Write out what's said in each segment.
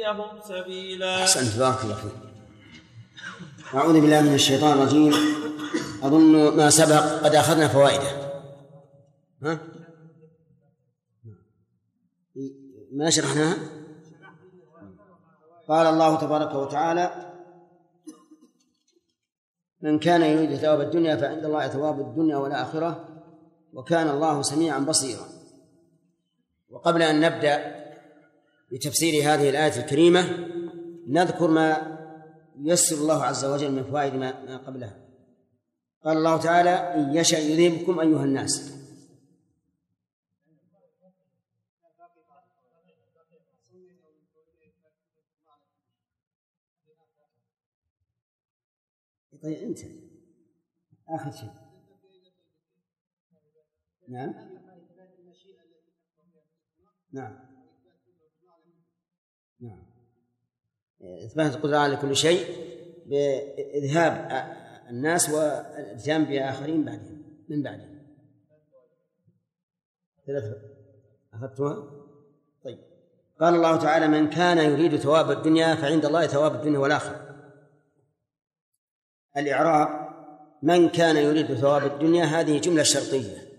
يهديهم سبيلا. أحسنت، بارك الله فيك. أعوذ بالله من الشيطان الرجيم. أظن ما سبق قد أخذنا فوائده. ما شرحناها؟ قال الله تبارك وتعالى: من كان يريد ثواب الدنيا فعند الله ثواب الدنيا والآخرة وكان الله سميعا بصيرا. وقبل أن نبدأ بتفسير هذه الآية الكريمة نذكر ما ييسر الله عز وجل من فوائد ما قبلها. قال الله تعالى: إن يشأ يذهبكم أيها الناس. طيب أنت آخر شيء. نعم نعم نعم إثبات القدرة على كل شيء بإذهاب الناس والإتيان بآخرين بعدهم من بعدهم. ثلاثة أخذتها. طيب، قال الله تعالى: من كان يريد ثواب الدنيا فعند الله ثواب الدنيا والآخرة. الإعراب: من كان يريد ثواب الدنيا هذه جملة شرطية،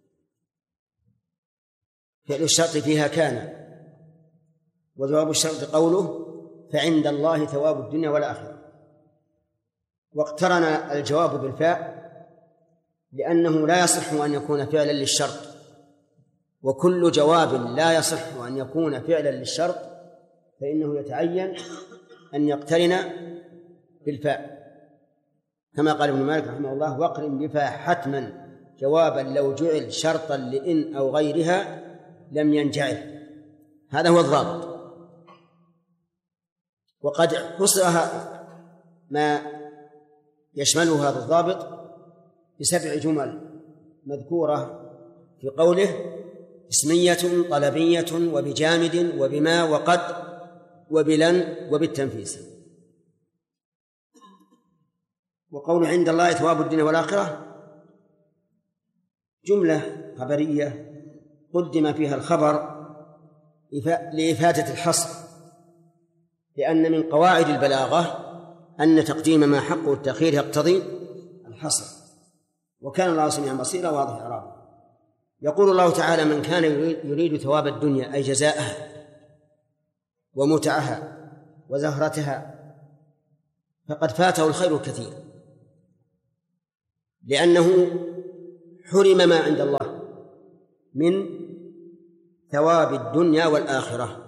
فعل الشرط فيها كان، وجواب الشرط قوله: فعند الله ثواب الدنيا والآخرة. واقترن الجواب بالفاء لأنه لا يصح أن يكون فعلا للشرط، وكل جواب لا يصح أن يكون فعلا للشرط فإنه يتعين أن يقترن بالفاء، كما قال ابن مالك رحمه الله: واقرن بفاء حتما جوابا لو جعل شرطا لإن أو غيرها لم ينجعل. هذا هو الضابط. وقد حصر ما يشمله هذا الضابط ب7 جمل مذكورة في قوله: اسمية طلبية وبجامد وبما وقد وبلن وبالتنفيس. وقول عند الله ثواب الدنيا والآخرة جملة خبرية قدم فيها الخبر لإفادة الحصر، لأن من قواعد البلاغة أن تقديم ما حقه التأخير يقتضي الحصر، وكان الله سميعا بصيرا واضح إعرابه. يقول الله تعالى: من كان يريد ثواب الدنيا أي جزاءها ومتعها وزهرتها فقد فاته الخير الكثير، لأنه حرم ما عند الله من ثواب الدنيا والآخرة.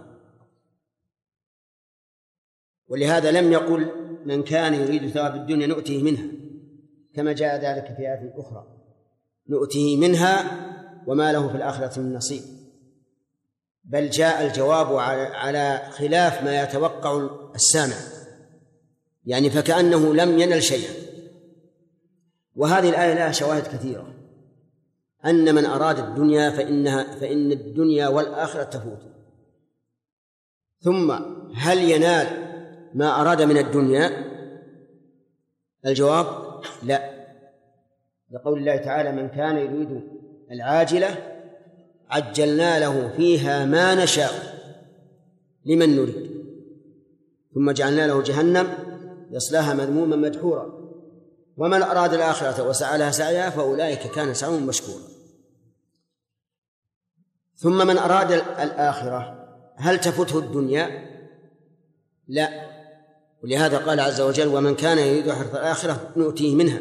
ولهذا لم يقل: من كان يريد ثواب الدنيا نؤتيه منها، كما جاء ذلك في آيات أخرى: نؤتيه منها وما له في الآخرة من نصيب. بل جاء الجواب على خلاف ما يتوقع السامع، يعني فكأنه لم ينل شيئا. وهذه الآية لها شواهد كثيرة أن من أراد الدنيا فإن الدنيا والآخرة تفوت. ثم هل ينال ما أراد من الدنيا؟ الجواب: لا، لقول الله تعالى: من كان يريد العاجلة عجلنا له فيها ما نشاء لمن نريد ثم جعلنا له جهنم يصلاها مذموما مدحورا ومن أراد الآخرة وسعى لها سعيها فأولئك كان سعيهم مشكورا. ثم من أراد الآخرة هل تفته الدنيا؟ لا، ولهذا قال عز وجل: ومن كان يريد حرث الآخرة نؤتيه منها.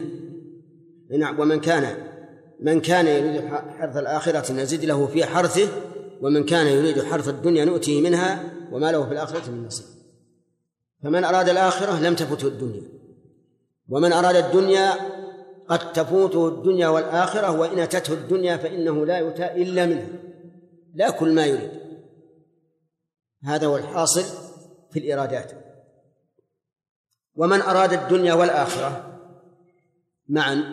من كان يريد حرث الآخرة نزد له في حرثه ومن كان يريد حرث الدنيا نؤتيه منها وما له في الآخرة من نصيب. فمن أراد الآخرة لم تفته الدنيا، ومن أراد الدنيا قد تفوته الدنيا والآخرة، وإن أتته الدنيا فإنه لا يؤتى إلا منها، لا كل ما يريد. هذا هو الحاصل في الإرادات. ومن أراد الدنيا والآخرة معا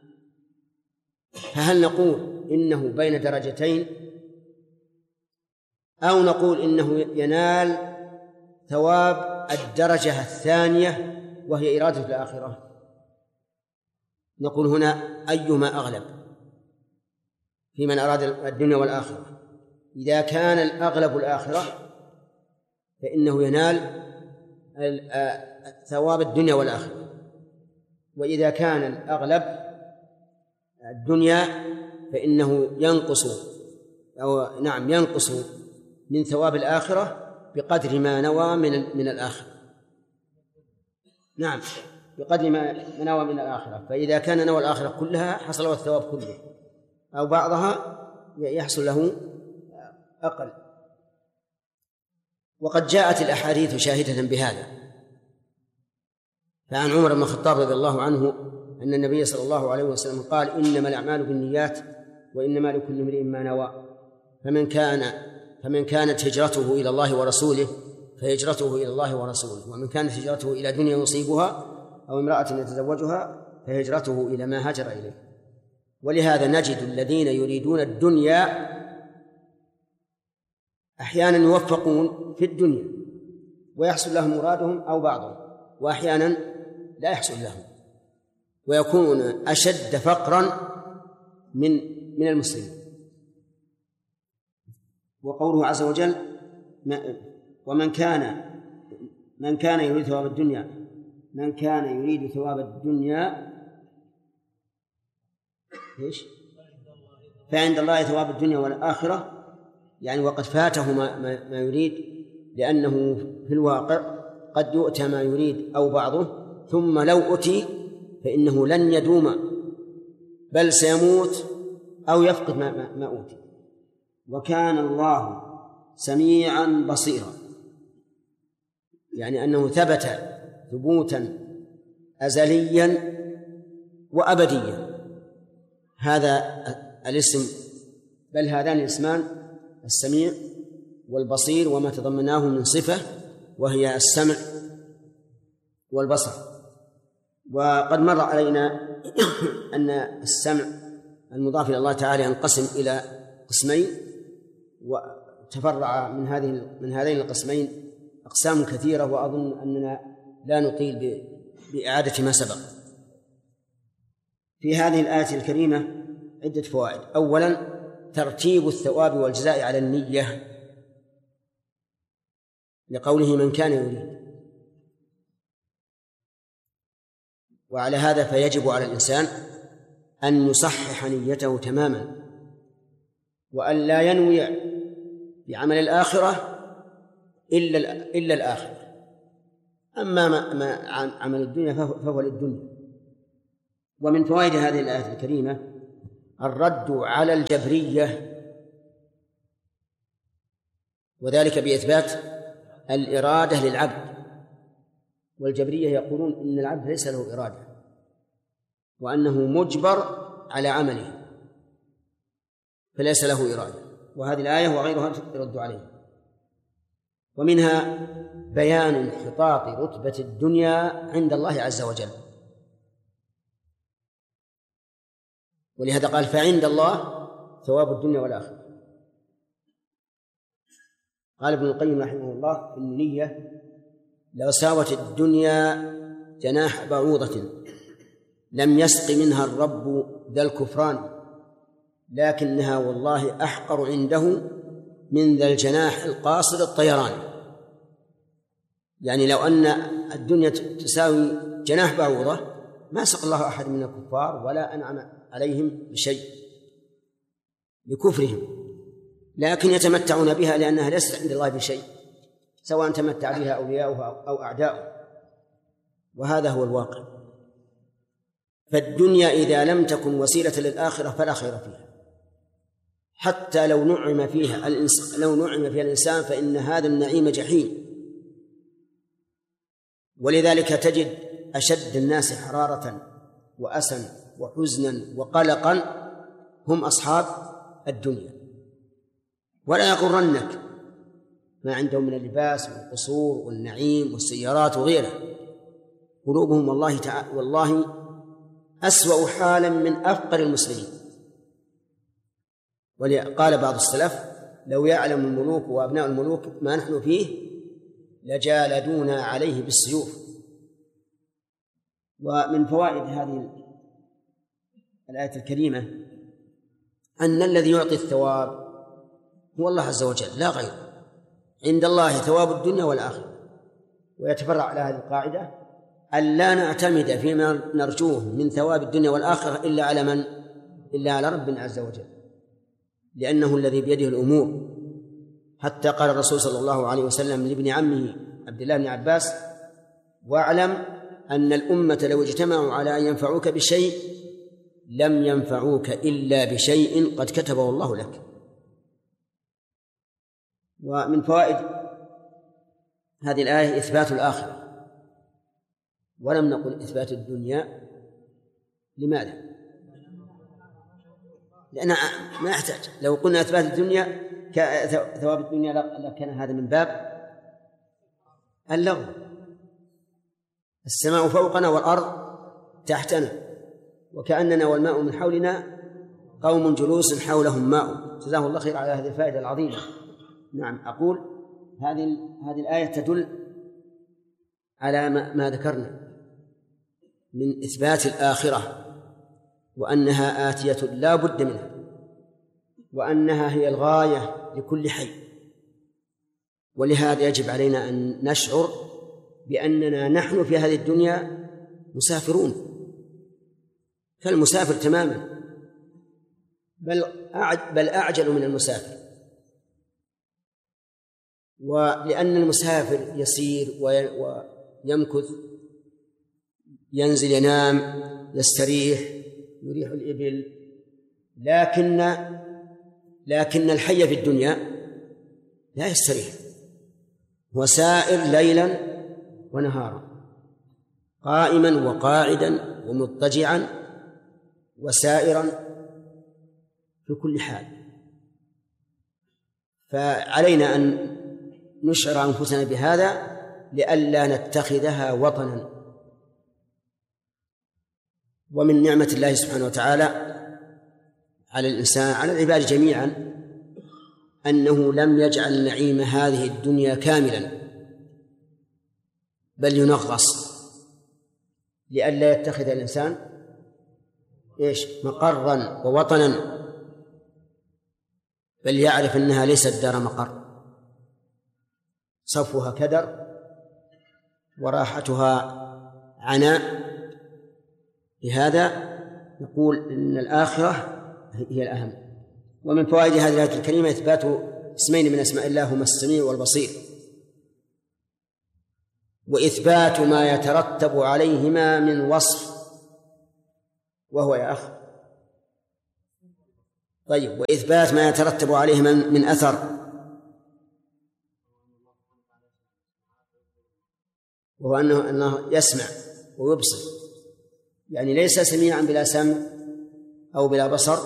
فهل نقول إنه بين درجتين أو نقول إنه ينال ثواب الدرجة الثانية وهي إرادة الآخرة؟ نقول هنا أيما أغلب في من أراد الدنيا والآخرة. إذا كان الأغلب الآخرة فإنه ينال ثواب الدنيا والآخرة. وإذا كان الأغلب الدنيا فإنه ينقص من ثواب الآخرة بقدر ما نوى من الآخرة. نعم، بقدر ما نوى من الآخرة. فإذا كان نوى الآخرة كلها حصل له الثواب كله، أو بعضها يحصل له أقل. وقد جاءت الأحاديث شاهدة بهذا. فعن عمر بن الخطاب رضي الله عنه أن النبي صلى الله عليه وسلم قال: إنما الأعمال بالنيات وإنما لكل امرئ ما نوى، فمن كانت هجرته إلى الله ورسوله فهجرته إلى الله ورسوله، ومن كانت هجرته إلى دنيا يصيبها أو امرأة يتزوجها فهجرته إلى ما هاجر إليه. ولهذا نجد الذين يريدون الدنيا أحيانا يوفقون في الدنيا ويحصل لهم مرادهم أو بعضهم، وأحيانا لا يحصل لهم ويكون أشد فقرا من المسلمين. وقوله عز وجل: ومن كان يريد ثواب الدنيا فعند الله ثواب الدنيا والآخرة، يعني وقد فاته ما يريد، لأنه في الواقع قد يؤتى ما يريد أو بعضه، ثم لو أتي فإنه لن يدوم بل سيموت أو يفقد ما أوتي. وكان الله سميعا بصيرا، يعني أنه ثبت ثبوتا أزليا وأبديا هذا الاسم، بل هذان الاسمان السميع والبصير وما تضمناه من صفة وهي السمع والبصر. وقد مر علينا أن السمع المضاف إلى الله تعالى ينقسم إلى قسمين، وتفرع من هذين القسمين أقسام كثيرة، وأظن أننا لا نطيل بإعادة ما سبق. في هذه الآية الكريمة عدة فوائد. أولا، ترتيب الثواب والجزاء على النية، لقوله من كان يريد. وعلى هذا فيجب على الإنسان أن يصحح نيته تماما، وأن لا ينوي بعمل الآخرة إلا الآخرة. أما ما عمل الدنيا فهو للدنيا. ومن فوائد هذه الآية الكريمة الرد على الجبرية، وذلك بإثبات الإرادة للعبد. والجبرية يقولون إن العبد ليس له إرادة، وأنه مجبر على عمله فليس له إرادة. وهذه الآية وغيرها ترد عليه. ومنها بيان انحطاط رتبة الدنيا عند الله عز وجل، ولهذا قال: فعند الله ثواب الدنيا والآخرة. قال ابن القيم رحمه الله: إن النية لو ساوت الدنيا جناح بعوضة لم يسق منها الرب ذا الكفران، لكنها والله أحقر عنده من ذا الجناح القاصر الطيران. يعني لو أن الدنيا تساوي جناح بعوضة ما سق الله أحد من الكفار ولا أنعم عليهم بشيء لكفرهم، لكن يتمتعون بها لأنها ليست عند الله بشيء، سواء تمتع بها أولياؤه أو أعداؤه. وهذا هو الواقع. فالدنيا إذا لم تكن وسيلة للآخرة فلا خير فيها، حتى لو نعم فيها الإنسان فإن هذا النعيم جحيم. ولذلك تجد أشد الناس حرارة وأسا وحزنا وقلقا هم أصحاب الدنيا. ولا يغرنك ما عندهم من اللباس والقصور والنعيم والسيارات وغيره، قلوبهم والله أسوأ حالا من أفقر المسلمين. وقال بعض السلف: لو يعلم الملوك وأبناء الملوك ما نحن فيه لجالدونا عليه بالسيوف. ومن فوائد هذه الآية الكريمة أن الذي يعطي الثواب هو الله عز وجل لا غيره، عند الله ثواب الدنيا والآخرة. ويتفرع على هذه القاعدة أن لا نعتمد فيما نرجوه من ثواب الدنيا والآخرة إلا على من؟ إلا على رب عز وجل، لأنه الذي بيده الأمور. حتى قال الرسول صلى الله عليه وسلم لابن عمه عبد الله بن عباس: واعلم أن الأمة لو اجتمعوا على أن ينفعوك بشيء لم ينفعوك إلا بشيء قد كتبه الله لك. ومن فوائد هذه الآية إثبات الآخرة، ولم نقل إثبات الدنيا. لماذا؟ لأن ما يحتاج. لو قلنا إثبات الدنيا ثواب الدنيا لكان هذا من باب اللغو. السماء فوقنا والأرض تحتنا، وكأننا والماء من حولنا قوم جلوس حولهم ماء. جزاه الله خير على هذه الفائدة العظيمة. نعم، أقول هذه الآية تدل على ما ذكرنا من إثبات الآخرة، وأنها آتية لا بد منها، وأنها هي الغاية لكل حي. ولهذا يجب علينا أن نشعر بأننا نحن في هذه الدنيا مسافرون كالمسافر تماما، بل أعجل من المسافر. ولأن المسافر يسير ويمكث، ينزل ينام يستريح يريح الإبل، لكن الحي في الدنيا لا يستريح، هو سائر ليلا ونهارا، قائما وقاعدا ومضطجعا وسائرا في كل حال. فعلينا أن نشعر أنفسنا بهذا لئلا نتخذها وطنا. ومن نعمة الله سبحانه وتعالى على الإنسان، على العباد جميعا، أنه لم يجعل نعيم هذه الدنيا كاملا، بل ينغص لئلا يتخذ الإنسان مقرا ووطنا، بل يعرف أنها ليست دار مقر، صفوها كدر وراحتها عناء. لهذا نقول إن الآخرة هي الأهم. ومن فوائد هذه الآية الكريمة إثبات اسمين من أسماء الله هما السميع والبصير، وإثبات ما يترتب عليهما من وصف، وهو يا أخ طيب، وإثبات ما يترتب عليهما من أثر، وهو أنه يسمع ويبصر، يعني ليس سميعا بلا سمع أو بلا بصر،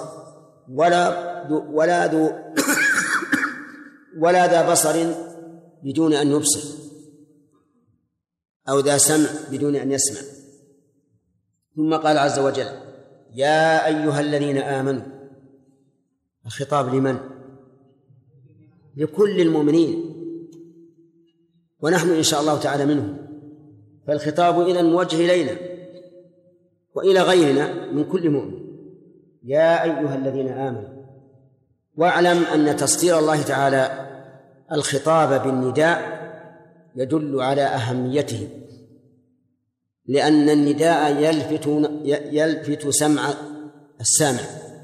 ولا ذا بصر بدون أن يبصر، أو ذا سمع بدون أن يسمع. ثم قال عز وجل: يا أيها الذين آمنوا. الخطاب لمن؟ لكل المؤمنين، ونحن إن شاء الله تعالى منهم، فالخطاب إذن موجه إلينا وإلى غيرنا من كل مؤمن. يا أيها الذين آمنوا. واعلم أن تصدير الله تعالى الخطاب بالنداء يدل على أهميته، لأن النداء يلفت سمع السامع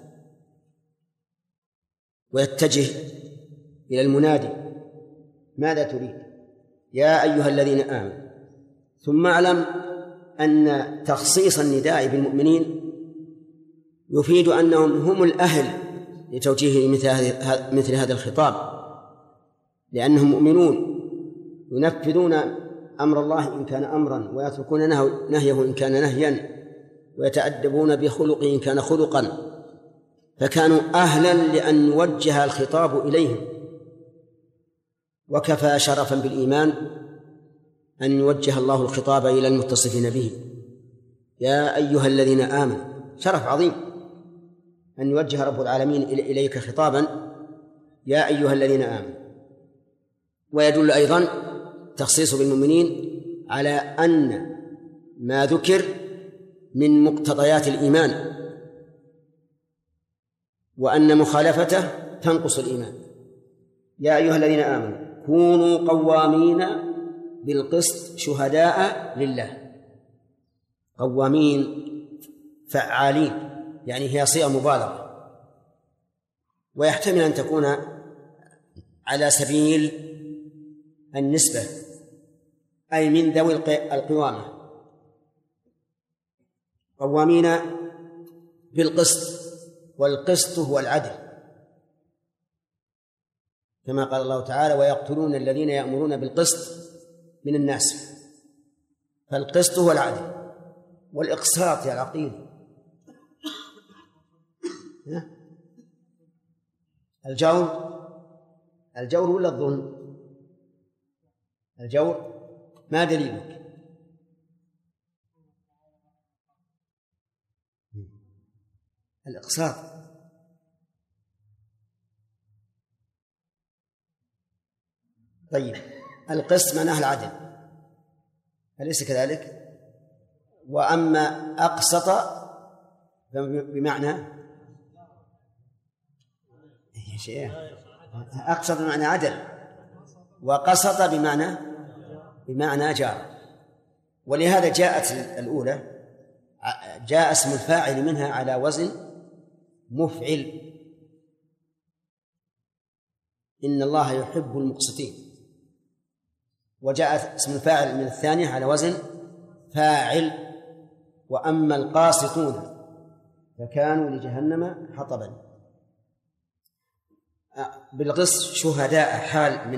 ويتجه إلى المنادي: ماذا تريد؟ يا أيها الذين آمنوا. ثم اعلم أن تخصيص النداء بالمؤمنين يفيد أنهم هم الأهل لتوجيه مثل هذا الخطاب، لأنهم مؤمنون ينفذون أمر الله إن كان أمرا، ويتركون نهيه إن كان نهيا، ويتأدبون بخلقه إن كان خلقا، فكانوا أهلا لأن يوجه الخطاب إليهم. وكفى شرفا بالإيمان أن يوجه الله الخطاب إلى المتصفين به: يا أيها الذين آمنوا. شرف عظيم أن يوجه رب العالمين إليك خطابا: يا أيها الذين آمنوا. ويدل أيضا تخصيص بالمؤمنين على أن ما ذكر من مقتضيات الإيمان، وأن مخالفته تنقص الإيمان. يا أيها الذين آمنوا كونوا قوامين بالقسط شهداء لله. قوامين فعالين، يعني هي صيغة مبالغة، ويحتمل أن تكون على سبيل النسبة، أي من ذوي القوامة. قوامين بالقسط، والقسط هو العدل، كما قال الله تعالى: ويقتلون الذين يأمرون بالقسط من الناس. فالقسط هو العدل، والإقساط يا العقيل الجور ولا الظلم؟ الجور. ما دليلك؟ الإقساط. طيب، القسط معناه العدل، أليس كذلك؟ وأما أقسط بمعنى أقسط بمعنى عدل، وقسط بمعنى جار. ولهذا جاءت الأولى، جاء اسم الفاعل منها على وزن مفعل، إن الله يحب المقسطين، وجاء اسم الفاعل من الثانية على وزن فاعل. وأما القاسطون فكانوا لجهنم حطبا. بالقسط شهداء حال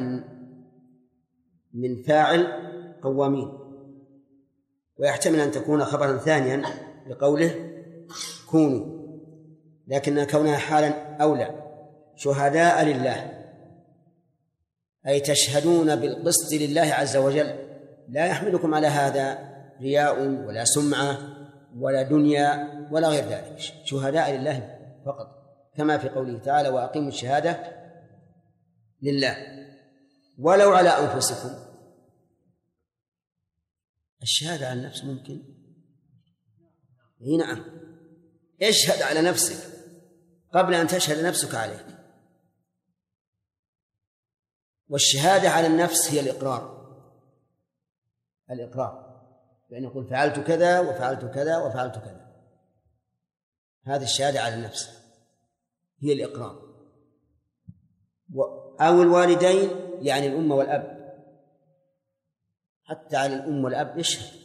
من فاعل قوامين، ويحتمل أن تكون خبرا ثانيا لقوله كونوا، لكن كونها حالا أولى. شهداء لله، أي تشهدون بالقسط لله عز وجل، لا يحملكم على هذا رياء ولا سمعة ولا دنيا ولا غير ذلك، شهداء لله فقط، كما في قوله تعالى: وأقيموا الشهادة لله ولو على أنفسكم. الشهادة على النفس ممكن؟ إيه نعم، اشهد على نفسك قبل أن تشهد نفسك عليك. والشهادة على النفس هي الإقرار، يعني يقول فعلت كذا وفعلت كذا وفعلت كذا، هذه الشهادة على النفس هي الإقرار. أو الوالدين، يعني الأم والأب، حتى على الأم والأب يشهد،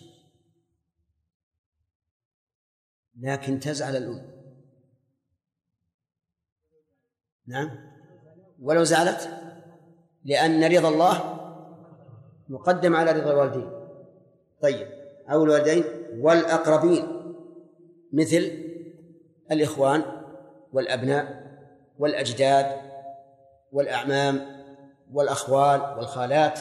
لكن تزعل الأم، نعم، ولو زعلت، لأن رضا الله مقدم على رضا الوالدين. طيب، أو الوالدين والأقربين، مثل الإخوان والأبناء والأجداد والأعمام والأخوال والخالات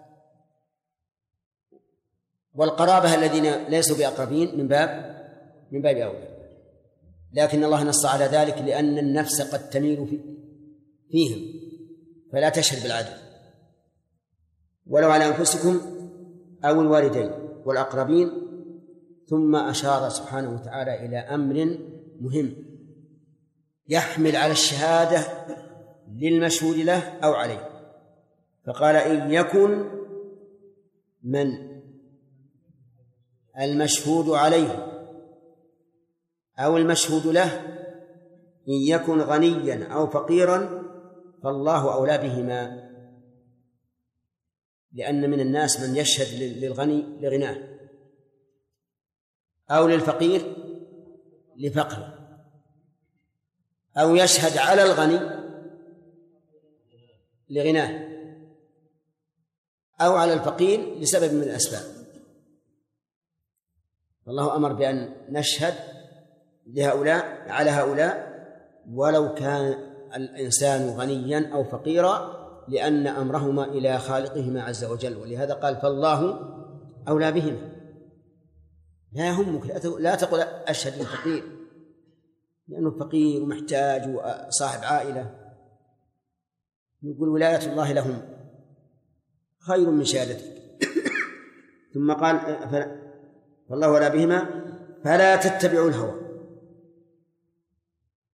والقرابة الذين ليسوا بأقربين من باب أولى. لكن الله نص على ذلك لأن النفس قد تميل فيهم، فلا تشهد بالعدل. ولو على أنفسكم أو الوالدين والأقربين. ثم أشار سبحانه وتعالى إلى أمر مهم يحمل على الشهادة للمشهود له أو عليه، فقال: إن يكن من المشهود عليه أو المشهود له، إن يكن غنيا أو فقيرا فالله أولى بهما، لأن من الناس من يشهد للغني لغناه، أو للفقير لفقره، أو يشهد على الغني لغناه، أو على الفقير لسبب من الأسباب. الله أمر بأن نشهد لهؤلاء على هؤلاء ولو كان الإنسان غنيا أو فقيرا، لأن أمرهما إلى خالقهما عز وجل. ولهذا قال: فالله أولى بهما. لا يهمك، لا تقل أشهد للفقير، لأنه فقير ومحتاج وصاحب عائلة. يقول: ولاية الله لهم خير من شهادتك. ثم قال: فالله أولى بهما فلا تتبعوا الهوى.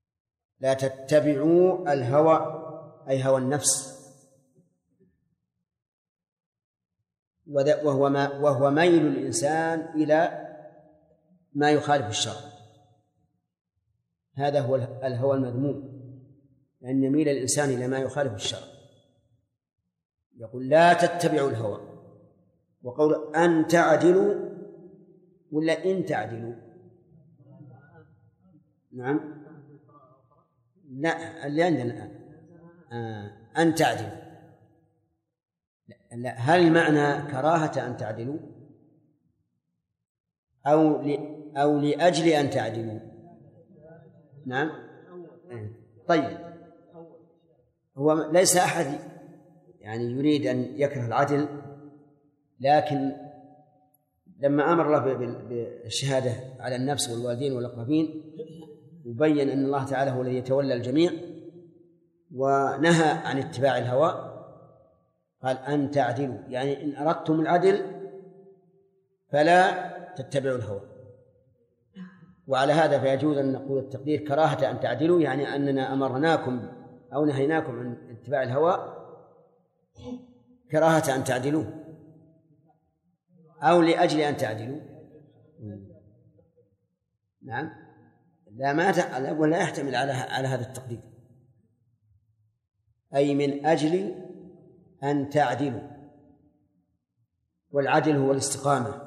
لا تتبعوا الهوى أي هوى النفس، وهو ميل الإنسان إلى ما يخالف الشرع. هذا هو الهوى المذموم، أن يميل الإنسان إلى ما يخالف الشرع. يقول لا تتبعوا الهوى، وقول أن تعدلوا ولا إن تعدلوا؟ نعم، لا اللي عندنا الآن أن تعدلوا. لا، هل المعنى كراهة أن تعدلوا أو لأجل أن تعدلوا؟ نعم. طيب، هو ليس أحد يعني يريد أن يكره العدل، لكن لما أمر الله بالشهادة على النفس والوالدين والأقربين وبين أن الله تعالى هو الذي يتولى الجميع ونهى عن اتباع الهوى، قال أن تعدلوا، يعني إن أردتم العدل فلا تتبعوا الهوى. وعلى هذا فيجوز أن نقول التقدير كراهة أن تعدلوا، يعني أننا أمرناكم أو نهيناكم عن اتباع الهوى كراهة أن تعدلوا أو لأجل أن تعدلوا. نعم، ولا يحتمل على هذا التقدير، أي من أجل أن تعدلوا. والعدل هو الاستقامة،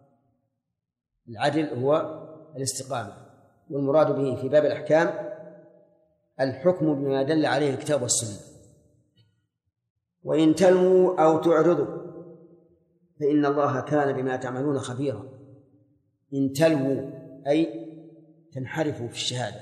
العدل هو الاستقامة، والمراد به في باب الأحكام الحكم بما دل عليه الكتاب والسنة. وإن تلووا أو تعرضوا فإن الله كان بما تعملون خبيرا. إن تلووا أي تنحرفوا في الشهادة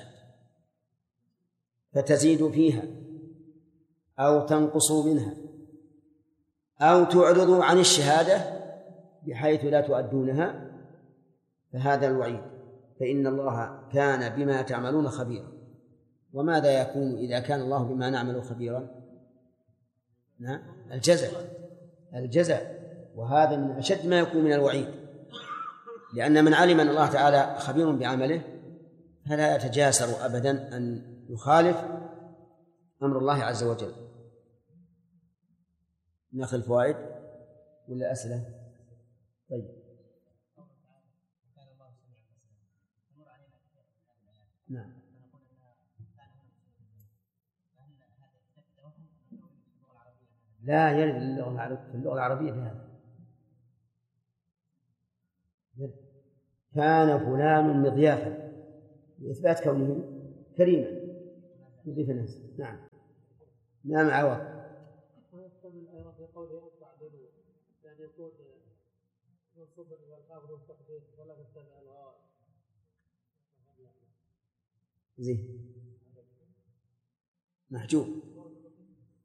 فتزيدوا فيها أو تنقصوا منها أو تعرضوا عن الشهادة بحيث لا تؤدونها، فهذا الوعيد. فإن الله كان بما تعملون خبيرا. وماذا يكون إذا كان الله بما نعمل خبيرا؟ نعم، الجزاء، وهذا من أشد ما يكون من الوعيد، لأن من علم أن الله تعالى خبير بعمله فلا يتجاسر أبدا أن يخالف أمر الله عز وجل. نأخذ الفوائد ولا أسئلة؟ طيب، نعم. لا يرد في اللغة العربية بهذا. كان فلان مضيافا لإثبات كونه كريما يضيف الناس. نعم، نعم عوض. ويحتمل أيضا في قوله أن تعدلوا، يعني يكون منصوب والأمر والتقدير ولا تتبع الهوى. زين، محجوب.